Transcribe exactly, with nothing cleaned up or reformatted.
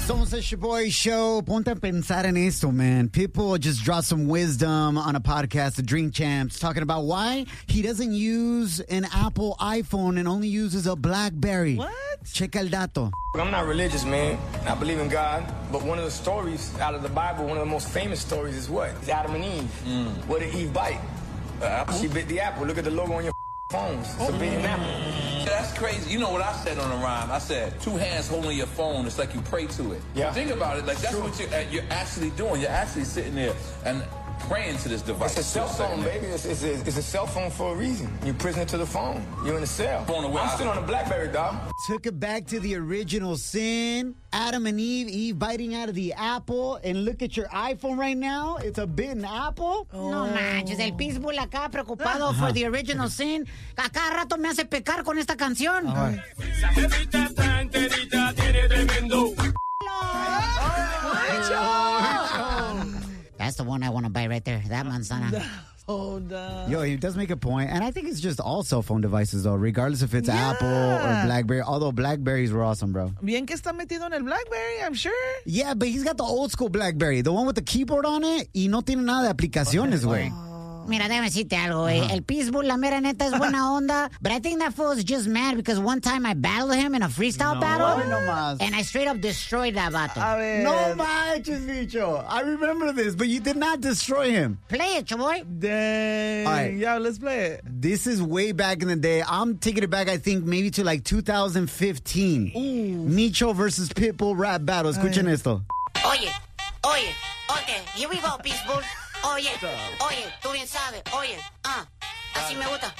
Somos el Shaboy Show. Ponte a pensar en esto, man. Pitbull just dropped some wisdom on a podcast, The Drink Champs, talking about why he doesn't use an Apple iPhone and only uses a BlackBerry. What? Checa el dato. I'm not religious, man. I believe in God. But one of the stories out of the Bible, one of the most famous stories is what? It's Adam and Eve. Mm. What did Eve bite? Uh, apple. She bit the apple. Look at the logo on your phones. It's a bitten apple. That's crazy. You know what I said on the rhyme? I said, two hands holding your phone, it's like you pray to it. Yeah. Think about it. Like, that's True. what you're, uh, you're actually doing. You're actually sitting there and praying to this device. It's a cell phone, baby. It's, it's, a, it's a cell phone for a reason. You're prisoner to the phone. You're in a cell. I'm still on a BlackBerry, dog. Took it back to the original sin. Adam and Eve, Eve biting out of the apple. And look at your iPhone right now. It's a bitten apple. Oh. No manches, el Pitbull acá preocupado for the original sin. A cada rato me hace pecar con esta canción. That's the one I want to buy right there. That manzana. Hold on. Yo, he does make a point, and I think it's just all cell phone devices, though, regardless if it's Yeah. Apple or BlackBerry. Although Blackberries were awesome, bro. Bien que está metido en el BlackBerry, I'm sure. Yeah, but he's got the old school BlackBerry, the one with the keyboard on it, y no tiene nada de aplicaciones, güey. Mira, déjame decirte algo, güey. El Pitbull, la mera neta, es buena onda. But I think that fool is just mad because one time I battled him in a freestyle No, battle. no más. And I straight up destroyed that vato. A ver. No manches, bicho. I remember this, but you did not destroy him. Play it, chaboy. Dang. All right. Yeah, let's play it. This is way back in the day. I'm taking it back, I think, maybe to like two thousand fifteen. Ooh. Nicho versus Pitbull rap battle. Escuchen Ay. esto. Oye, oye, okay, here we go, Pitbull. Oye, oye, tú bien sabes, oye, ah, así me gusta.